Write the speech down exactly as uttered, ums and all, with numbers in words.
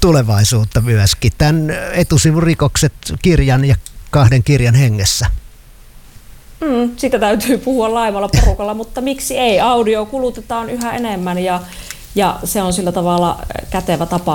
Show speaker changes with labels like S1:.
S1: tulevaisuutta myöskin. Tämän Etusivun rikokset kirjan ja kahden kirjan hengessä.
S2: Mm, sitä täytyy puhua laajemmalla porukalla, mutta miksi ei? Audio kulutetaan yhä enemmän ja, ja se on sillä tavalla kätevä tapa